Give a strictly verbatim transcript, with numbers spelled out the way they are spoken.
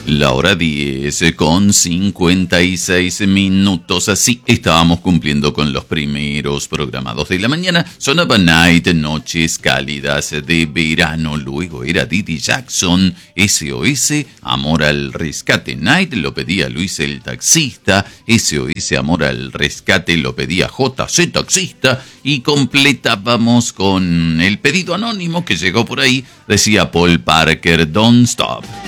La hora diez con cincuenta y seis minutos. Así estábamos cumpliendo con los primeros programados de la mañana. Sonaba Night, Noches Cálidas de Verano. Luego era Didi Jackson, S O S, Amor al Rescate. Night lo pedía Luis el Taxista. S O S, Amor al Rescate lo pedía J C Taxista. Y completábamos con el pedido anónimo que llegó por ahí. Decía Paul Parker, Don't Stop.